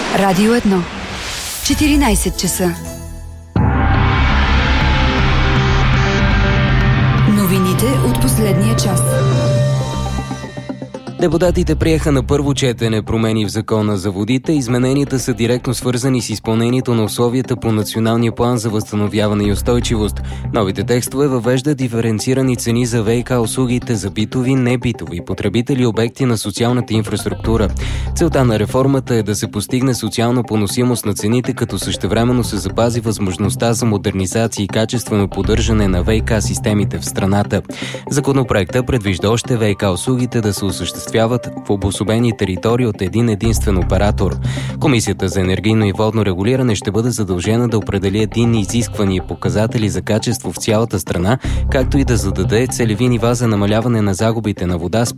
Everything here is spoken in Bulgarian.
Радио 1. 14 часа. Новините от последния час. Депутатите приеха на първо четене промени в Закона за водите. Измененията са директно свързани с изпълнението на условията по Националния план за възстановяване и устойчивост. Новите текстове въвеждат диференцирани цени за ВиК услугите за битови, небитови потребители и обекти на социалната инфраструктура. Целта на реформата е да се постигне социална поносимост на цените, като същевременно се запази възможността за модернизация и качествено поддържане на ВиК системите в страната. Законопроектът предвижда още ВиК услугите да се осъществяват в обособени територии от един единствен оператор. Комисията за енергийно и водно регулиране ще бъде задължена да определи единни изисквания и показатели за качество в цялата страна, както и да зададе целеви нива за намаляване на загубите на вода